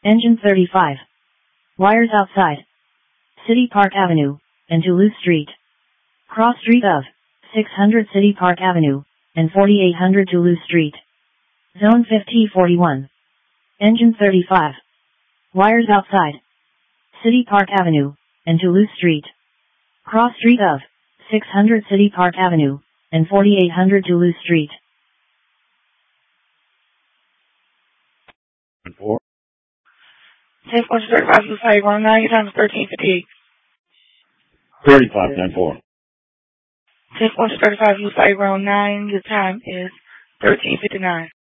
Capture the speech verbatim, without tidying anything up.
Engine thirty-five. Wires outside City Park Avenue and Toulouse Street. Cross street of six hundred City Park Avenue and forty-eight hundred Toulouse Street. Zone fifty forty-one. Engine thirty-five. Wires outside City Park Avenue and Toulouse Street. Cross street of six hundred City Park Avenue and forty-eight hundred Toulouse Street. Four. ten point thirty-five, you say one nine, your time is thirteen fifty-eight. thirty-five, ten four. ten point thirty-five, you say round nine, your time is thirteen fifty-nine.